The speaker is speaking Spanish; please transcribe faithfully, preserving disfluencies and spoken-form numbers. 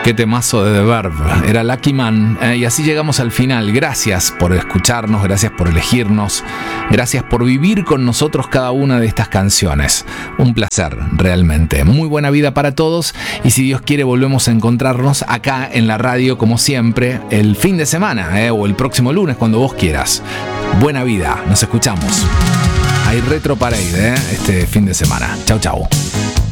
Qué temazo de The Verve. Era Lucky Man. Eh, y así llegamos al final. Gracias por escucharnos, gracias por elegirnos, gracias por vivir con nosotros cada una de estas canciones. Un placer, realmente. Muy buena vida para todos. Y si Dios quiere, volvemos a encontrarnos acá en la radio, como siempre, el fin de semana, eh, o el próximo lunes, cuando vos quieras. Buena vida. Nos escuchamos. Hay Retro Parade, eh, este fin de semana. Chau, chau.